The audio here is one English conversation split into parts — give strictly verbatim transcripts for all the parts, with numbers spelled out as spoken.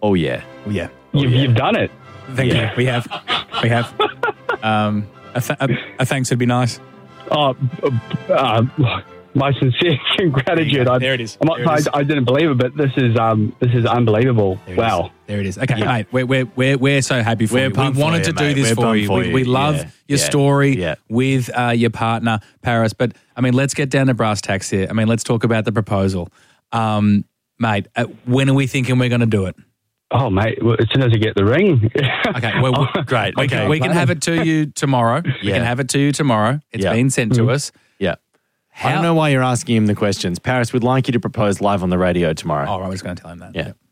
Oh, yeah. Oh, yeah. You've, yeah. you've done it. Thank you. We have. We have. Um, a, th- a, a thanks would be nice. Oh, uh, my sincere gratitude. I, There it is. I'm not, There it is. I, I didn't believe it, but this is um, this is unbelievable. There it Wow. is. There it is. Okay, mate, we're, we're, we're, we're so happy for We're you. We pumped for wanted you, to do mate. this We're for pumped you. for We, you. we love Yeah. your Yeah. story Yeah. with uh, your partner, Paris. But, I mean, let's get down to brass tacks here. I mean, let's talk about the proposal. Um, mate, uh, when are we thinking we're going to do it? Oh, mate, well, as soon as I get the ring. Okay, well, we- Great. we, Okay. can, we can have it to you tomorrow. We Yeah. can have it to you tomorrow. It's Yeah. been sent to us. Yeah. I How- don't know why you're asking him the questions. Paris, we'd like you to propose live on the radio tomorrow. Oh, I was going to tell him that. Yeah.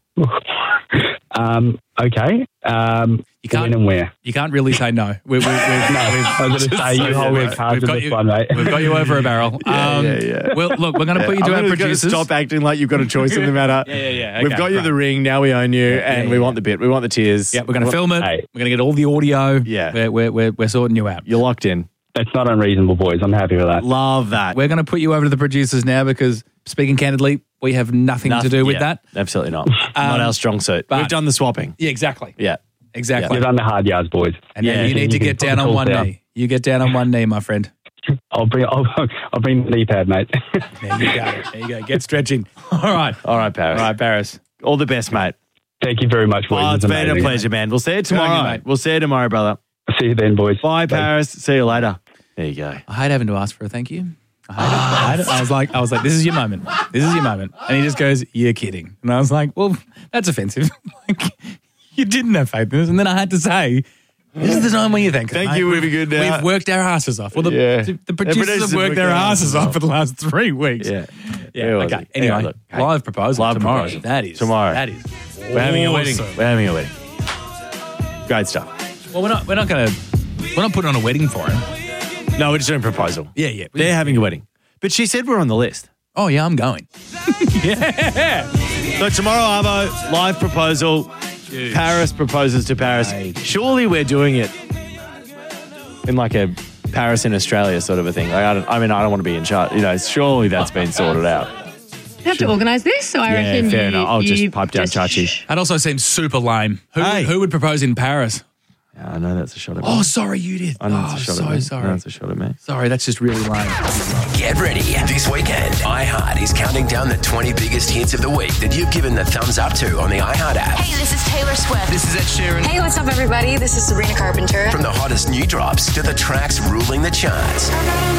um, okay. Um, You can't- when and where? You can't really say no. We, we, we've, No, I was going to say, you hold your cards we've in got this you, one, mate. we've got you over a barrel. Yeah, um, yeah, yeah. Well, look, we're going to put you I'm to our gonna- gonna producers. Stop acting like you've got a choice in the matter. Yeah, yeah, yeah. We've Okay, got you right. the ring. Now we own you, and yeah, we yeah. want the bit. We want the tears. Yeah, we're going to film it. Hey. We're going to get all the audio. Yeah. We're, we're, we're, we're sorting you out. You're locked in. That's not unreasonable, boys. I'm happy with that. Love that. We're going to put you over to the producers now because, speaking candidly, we have nothing, to do with yeah, that. Absolutely not. not our strong suit. but- We've done the swapping. Yeah, exactly. Yeah. Exactly. You've done the hard yards, boys. And Yeah, then you need to you can get put down the on tools one down. knee. You get down on one knee, my friend. I'll bring, I'll, I'll bring the knee pad, mate. There you go. There you go. Get stretching. All right. All right, Paris. All right, Paris. All the best, mate. Thank you very much, boys. Oh, it's It's been a amazing. pleasure, man. We'll see you on tomorrow. you, mate. We'll see you tomorrow, brother. See you then, boys. Bye, Paris. See you later. There you go. I hate having to ask for a thank you. I hate it. I hate it. I was like, I was like, this is your moment. This is your moment. And he just goes, you're kidding. And I was like, well, that's offensive. Like, you didn't have faith in us. And then I had to say, this is the time when you thank us, Thank mate. you, we'll We've, be good now. we've worked our asses off. Well, the, Yeah. the, the The producers producers have worked their asses off for the last three weeks. Yeah. Yeah, Where was okay. it? Anyway, Yeah, look, hey. live proposal Live tomorrow. proposal. That is. Tomorrow. That is. We're having a wedding. awesome. We're having a wedding. Great stuff. Well, we're not, we're not going to, we're not putting on a wedding for him. No, we're just doing a proposal. Yeah, yeah. They're having a wedding. But she said we're on the list. Oh, yeah, I'm going. yeah. So tomorrow, Arvo, live proposal. Paris proposes to Paris. Mate. Surely we're doing it in like a Paris in Australia sort of a thing. Like I, don't, I mean, I don't want to be in charge. You know, surely that's been sorted out. You have to organise this, so I Yeah, reckon fair you, enough. I'll just you pipe down just- Chachi. That also seems super lame. Who, Hey. who would propose in Paris? Yeah, I know that's a shot at me. Oh, sorry, you did. I know oh, it's a shot so at me. sorry. I know it's a shot at me. Sorry, that's just really lame. Get ready. This weekend, iHeart is counting down the twenty biggest hits of the week that you've given the thumbs up to on the iHeart app. Hey, this is Taylor Swift. This is Ed Sheeran. Hey, what's up, everybody? This is Sabrina Carpenter. From the hottest new drops to the tracks ruling the charts.